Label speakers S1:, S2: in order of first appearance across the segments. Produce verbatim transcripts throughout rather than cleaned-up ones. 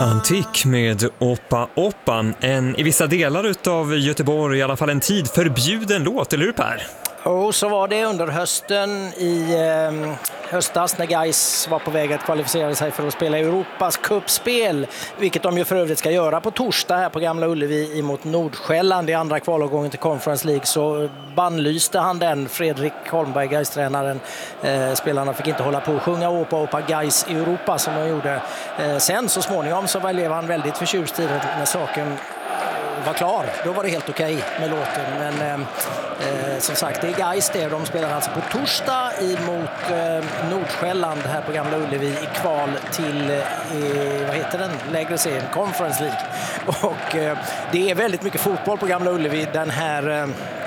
S1: Antik med Oppa Oppa, en i vissa delar utav Göteborg i alla fall en tid förbjuden låt, eller hur Per?
S2: Och så var det under hösten i eh, höstas när Gais var på väg att kvalificera sig för att spela Europas cupspel, vilket de ju för övrigt ska göra på torsdag här på Gamla Ullevi emot Nordsjälland i andra kvalomgången till Conference League. Så bannlyste han den, Fredrik Holmberg, Gais-tränaren. Eh, spelarna fick inte hålla på och sjunga Oppa Oppa Gais i Europa som de gjorde. Eh, sen så småningom så var han väldigt förtjust i det när saken var klar. Då var det helt okej med låten. Men eh, eh, som sagt, det är Gais det. De spelar alltså på torsdag emot eh, Nordsjälland här på Gamla Ullevi i kval till, eh, vad heter den? Lägre serien, Conference League. Och eh, det är väldigt mycket fotboll på Gamla Ullevi den här eh,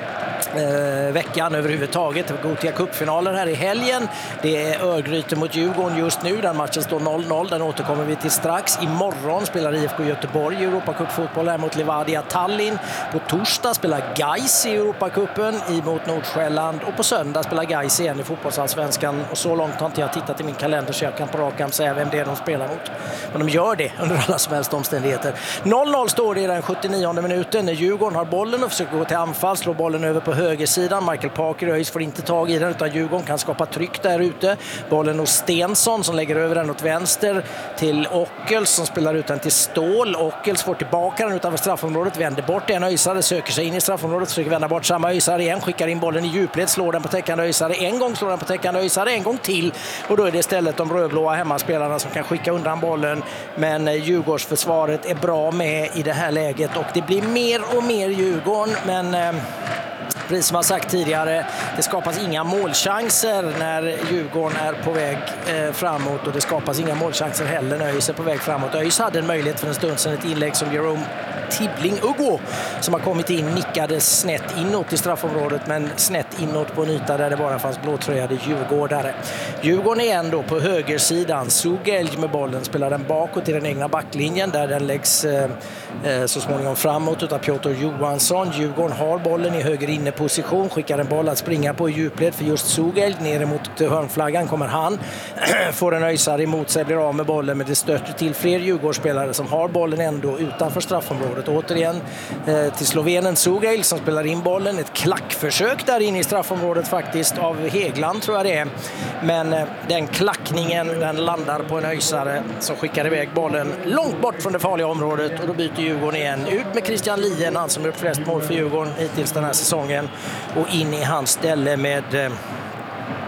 S2: Eh, veckan överhuvudtaget. Gothia Cup-finaler här i helgen. Det är Örgryte mot Djurgården just nu. Den matchen står noll noll. Den återkommer vi till strax. Imorgon spelar I F K Göteborg i Europa Cup-fotboll här mot Levadia Tallinn. På torsdag spelar Gais i Europa Cupen emot Nordsjälland. Och på söndag spelar Gais igen i fotbollsallsvenskan. Och så långt har inte jag tittat i min kalender så jag kan på rak arm säga vem det är de spelar mot. Men de gör det under alla som helst omständigheter. noll noll står det i den sjuttionionde minuten när Djurgården har bollen och försöker gå till anfall. Slår bollen över på högersidan. Michael Parker Öis får inte tag i den utan Djurgården kan skapa tryck där ute. Bollen hos Stensson som lägger över den åt vänster till Ockels som spelar ut den till Ståhl. Ockels får tillbaka den utanför straffområdet, vänder bort en Öisare, söker sig in i straffområdet, försöker vända bort samma Öisare igen, skickar in bollen i djupled, slår den på täckande Öisare, en gång slår den på täckande Öisare, en gång till och då är det istället de rödblåa hemmaspelarna som kan skicka undan bollen, men Djurgårdsförsvaret är bra med i det här läget och det blir mer och mer Djurgården, men eh, precis som jag sagt tidigare, det skapas inga målchanser när Djurgården är på väg eh, framåt och det skapas inga målchanser heller när Öis är på väg framåt. Öis hade en möjlighet för en stund sedan, ett inlägg som Jerome Tibbling-Uggo som har kommit in, nickade snett inåt i straffområdet men snett inåt på en yta där det bara fanns blåtröjade djurgårdare. Djurgården är ändå på högersidan. Sugelj med bollen spelar den bakåt till den egna backlinjen där den läggs eh, så småningom framåt utav Piotr Johansson. Djurgården har bollen i höger inneposition, skickar en boll att springa på i djupled för just Sugelj. Ner mot hörnflaggan kommer han. Får en Öisare emot sig, blir av med bollen, men det stöter till fler Djurgårdsspelare som har bollen ändå utanför straffområdet. Återigen eh, till slovenen Sugelj som spelar in bollen. Ett klackförsök där inne i straffområdet faktiskt av Hegland tror jag det är. Men eh, den klackningen den landar på en Öisare som skickar iväg bollen långt bort från det farliga området och då byter Djurgården igen. Ut med Christian Lien, han som gjort flest mål för Djurgården hittills den här säsongen och in i hans ställe med eh,